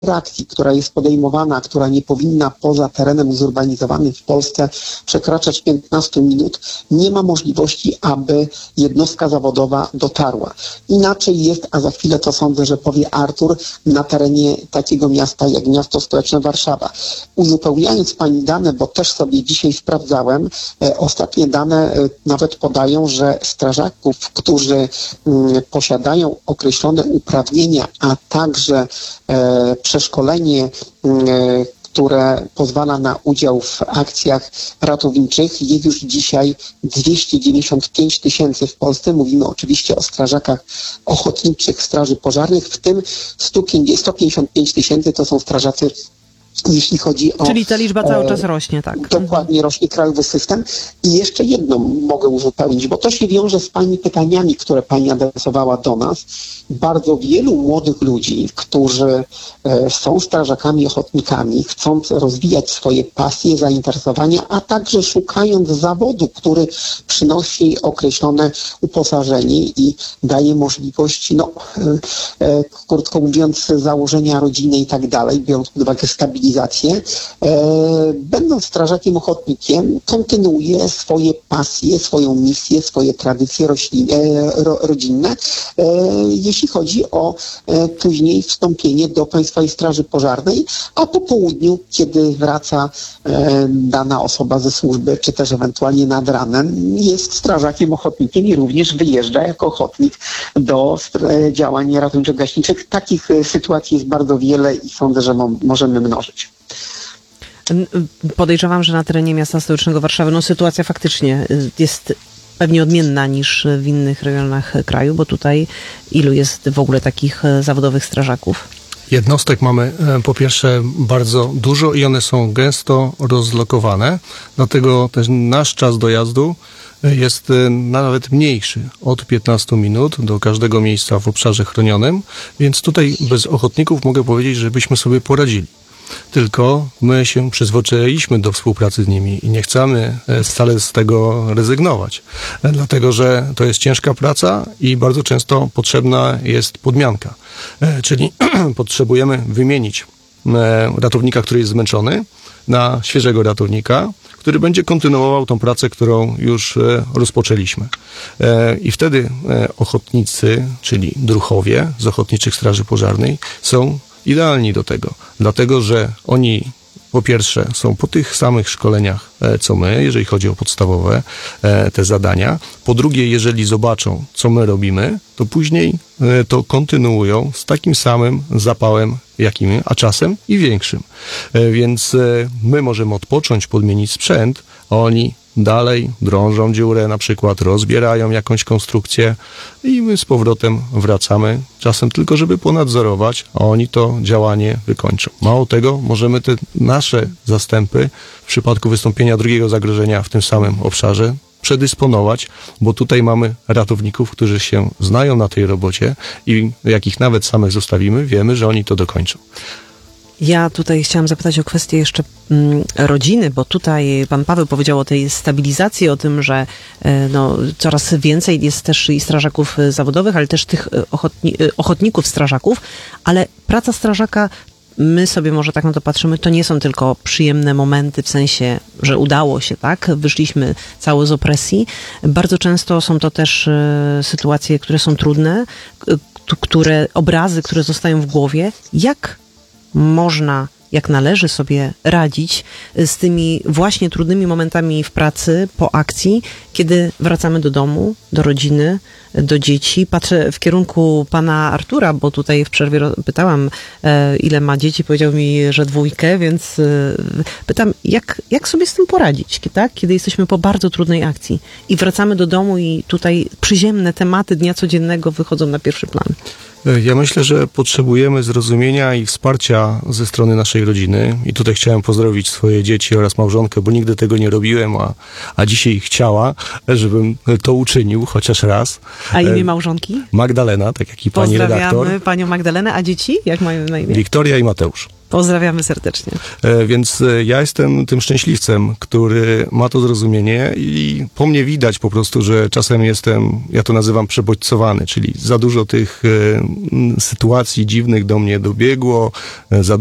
interakcji, która jest podejmowana, która nie powinna poza terenem zurbanizowanym w Polsce przekraczać 15 minut, nie ma możliwości, aby jednostka zawodowa dotarła. Inaczej jest, a za chwilę to sądzę, że powie Artur, na terenie takiego miasta jak miasto stołeczne Warszawa. Uzupełniając Pani dane, bo też sobie dzisiaj sprawdzałem, ostatnie dane nawet podają, że strażaków, którzy posiadają określone uprawnienia, a także przeszkolenie, które pozwala na udział w akcjach ratowniczych, jest już dzisiaj 295 tysięcy w Polsce. Mówimy oczywiście o strażakach ochotniczych straży pożarnych, w tym 155 tysięcy to są strażacy, jeśli chodzi o... Czyli ta liczba cały czas rośnie, tak? Dokładnie, rośnie krajowy system. I jeszcze jedno mogę uzupełnić, bo to się wiąże z Pani pytaniami, które Pani adresowała do nas. Bardzo wielu młodych ludzi, którzy są strażakami, ochotnikami, chcąc rozwijać swoje pasje, zainteresowania, a także szukając zawodu, który przynosi określone uposażenie i daje możliwość, krótko mówiąc, założenia rodziny i tak dalej, biorąc pod uwagę stabilizację, będąc strażakiem ochotnikiem, kontynuuje swoje pasje, swoją misję, swoje tradycje rodzinne, jeśli chodzi o później wstąpienie do Państwowej Straży Pożarnej, a po południu, kiedy wraca dana osoba ze służby, czy też ewentualnie nad ranem, jest strażakiem ochotnikiem i również wyjeżdża jako ochotnik do działań ratowniczo-gaśniczych. Takich sytuacji jest bardzo wiele i sądzę, że możemy mnożyć. Podejrzewam, że na terenie miasta stołecznego Warszawy sytuacja faktycznie jest pewnie odmienna niż w innych rejonach kraju, bo tutaj ilu jest w ogóle takich zawodowych strażaków? Jednostek mamy po pierwsze bardzo dużo i one są gęsto rozlokowane, dlatego też nasz czas dojazdu jest nawet mniejszy, od 15 minut do każdego miejsca w obszarze chronionym, więc tutaj bez ochotników mogę powiedzieć, że byśmy sobie poradzili. Tylko my się przyzwyczailiśmy do współpracy z nimi i nie chcemy wcale z tego rezygnować, dlatego że to jest ciężka praca i bardzo często potrzebna jest podmianka, czyli potrzebujemy wymienić ratownika, który jest zmęczony, na świeżego ratownika, który będzie kontynuował tą pracę, którą już rozpoczęliśmy. I wtedy ochotnicy, czyli druhowie z Ochotniczych Straży Pożarnej są idealni do tego, dlatego że oni po pierwsze są po tych samych szkoleniach, co my, jeżeli chodzi o podstawowe te zadania. Po drugie, jeżeli zobaczą, co my robimy, to później to kontynuują z takim samym zapałem, jakim, a czasem i większym. Więc my możemy odpocząć, podmienić sprzęt, a oni dalej drążą dziurę, na przykład rozbierają jakąś konstrukcję i my z powrotem wracamy, czasem tylko, żeby ponadzorować, a oni to działanie wykończą. Mało tego, możemy te nasze zastępy w przypadku wystąpienia drugiego zagrożenia w tym samym obszarze przedysponować, bo tutaj mamy ratowników, którzy się znają na tej robocie i jak ich nawet samych zostawimy, wiemy, że oni to dokończą. Ja tutaj chciałam zapytać o kwestię jeszcze rodziny, bo tutaj pan Paweł powiedział o tej stabilizacji, o tym, że coraz więcej jest też i strażaków zawodowych, ale też tych ochotników strażaków, ale praca strażaka, my sobie może tak na to patrzymy, to nie są tylko przyjemne momenty w sensie, że udało się, tak? Wyszliśmy cało z opresji. Bardzo często są to też sytuacje, które są trudne, obrazy, które zostają w głowie. Jak należy sobie radzić z tymi właśnie trudnymi momentami w pracy, po akcji, kiedy wracamy do domu, do rodziny, do dzieci. Patrzę w kierunku pana Artura, bo tutaj w przerwie pytałam, ile ma dzieci. Powiedział mi, że 2, więc pytam, jak sobie z tym poradzić, tak? Kiedy jesteśmy po bardzo trudnej akcji i wracamy do domu i tutaj przyziemne tematy dnia codziennego wychodzą na pierwszy plan. Ja myślę, że potrzebujemy zrozumienia i wsparcia ze strony naszej rodziny i tutaj chciałem pozdrowić swoje dzieci oraz małżonkę, bo nigdy tego nie robiłem, a dzisiaj chciała, żebym to uczynił chociaż raz. A imię małżonki? Magdalena, tak jak i pani redaktor. Pozdrawiamy panią Magdalenę, a dzieci? Jak mają na imię? Wiktoria i Mateusz. Pozdrawiamy serdecznie. Więc ja jestem tym szczęśliwcem, który ma to zrozumienie i po mnie widać po prostu, że czasem jestem, ja to nazywam przebodźcowany, czyli za dużo tych sytuacji dziwnych do mnie dobiegło, za